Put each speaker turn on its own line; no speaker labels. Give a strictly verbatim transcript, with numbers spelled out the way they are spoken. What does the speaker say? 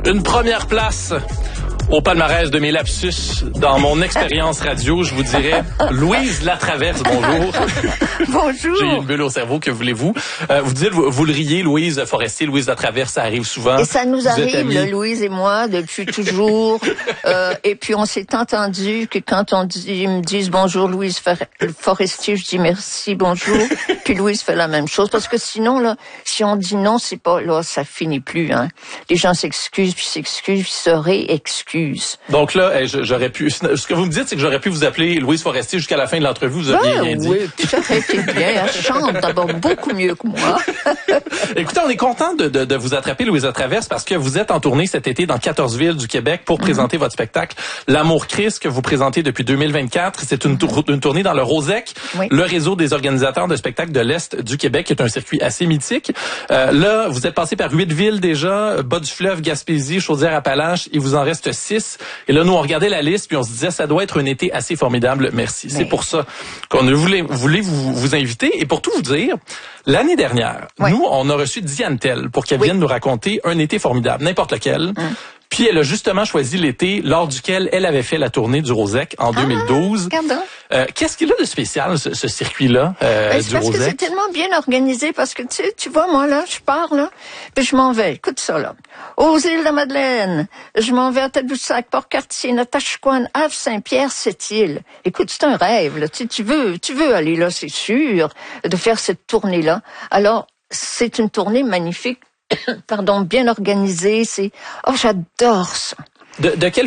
Une première place au palmarès de mes lapsus dans mon expérience radio, je vous dirais Louise Latraverse, bonjour.
Bonjour.
J'ai une bulle au cerveau, que voulez-vous? Euh, vous dites, vous, vous le riez, Louise Forestier, Louise Latraverse, ça arrive souvent.
Et ça nous
vous
arrive, là, Louise et moi, depuis toujours. euh, et puis on s'est entendu que quand on dit, ils me disent bonjour Louise Forestier, je dis merci, bonjour. Puis Louise fait la même chose, parce que sinon, là, si on dit non, c'est pas, là, ça finit plus, hein. Les gens s'excusent, puis s'excusent, puis se réexcusent.
Donc là, j'aurais pu. Ce que vous me dites, c'est que j'aurais pu vous appeler Louise Forestier jusqu'à la fin de l'entrevue. Vous aviez
ben,
rien dit.
Oui, ça aurait été bien. Elle chante d'abord beaucoup mieux que moi.
Écoutez, on est content de, de, de vous attraper, Louise Latraverse, parce que vous êtes en tournée cet été dans quatorze villes du Québec pour mm-hmm. présenter votre spectacle L'Amour Christ que vous présentez depuis deux mille vingt-quatre. C'est une, tour, une tournée dans le Rosec, oui. le réseau des organisateurs de spectacles de l'Est du Québec, qui est un circuit assez mythique. Euh, là, vous êtes passé par huit villes déjà, Bas-du-Fleuve, Gaspésie, Chaudière-Appalaches. Il vous en reste six. Et là, nous, on regardait la liste, puis on se disait, ça doit être un été assez formidable. Merci. Mais... C'est pour ça qu'on voulait, voulait vous, vous inviter. Et pour tout vous dire, l'année dernière, oui. nous, on a reçu Diane Tell pour qu'elle oui. vienne nous raconter un été formidable, n'importe lequel. Hum. Puis elle a justement choisi l'été lors duquel elle avait fait la tournée du Rosec en deux mille douze.
Ah,
euh, qu'est-ce qu'il a de spécial, ce, ce circuit-là euh,
ben,
du
parce
Rosec?
Que c'est tellement bien organisé, parce que tu sais, tu vois, moi là, je pars là, puis je m'en vais. Écoute ça là. Aux îles de la Madeleine, je m'en vais à Tadoussac, Port-Cartier, Natashquan, Havre, Saint-Pierre, Sept-Îles. Écoute, c'est un rêve là. Tu sais, tu veux, tu veux aller là, c'est sûr, de faire cette tournée-là. Alors, c'est une tournée magnifique. Pardon, bien organisé, c'est... Oh, j'adore ça.
De, de quelle